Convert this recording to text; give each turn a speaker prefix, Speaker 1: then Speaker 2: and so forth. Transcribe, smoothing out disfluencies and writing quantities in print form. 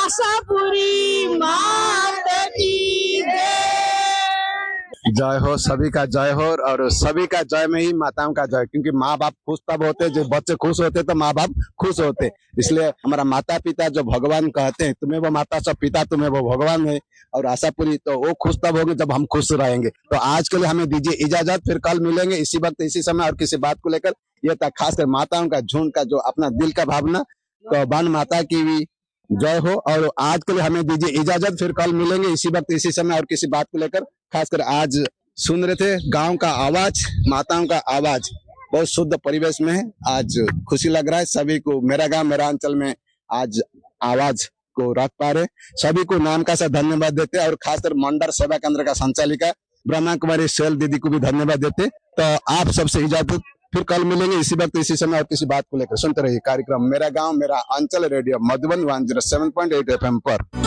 Speaker 1: आशापुरी मात की
Speaker 2: जय हो, सभी का जय हो और सभी का जय में ही माताओं का जय, क्योंकि माँ बाप खुश तब होते जब बच्चे खुश होते तो माँ बाप खुश होते। इसलिए हमारा माता पिता जो भगवान कहते हैं, तुम्हें वो माता सब पिता तुम्हें वो भगवान है, और आशापुरी तो वो खुश तब होंगे जब हम खुश रहेंगे। तो आज के लिए हमें दीजिए इजाजत, फिर कल मिलेंगे इसी वक्त इसी समय और किसी बात को लेकर। ये था खासकर माताओं का झुंड का जो अपना दिल का भावना। तो वन माता की भी जय हो, और आज के लिए हमें दीजिए इजाजत, फिर कल मिलेंगे इसी वक्त इसी समय और किसी बात को लेकर। खासकर आज सुन रहे थे गांव का आवाज, माताओं का आवाज, बहुत शुद्ध परिवेश में है। आज खुशी लग रहा है सभी को, मेरा गांव मेरा अंचल में आज आवाज को रख पा रहे। सभी को नाम का सा धन्यवाद देते और खासकर मंडल सेवा केंद्र का संचालिका ब्रह्मा कुमारी शैल दीदी को भी धन्यवाद देते। तो आप सबसे इजाजत, फिर कल मिलेंगे इसी वक्त इसी समय और किसी बात को लेकर। सुनते रहिए कार्यक्रम मेरा गांव मेरा अंचल, रेडियो मधुबन 107.8 FM पर।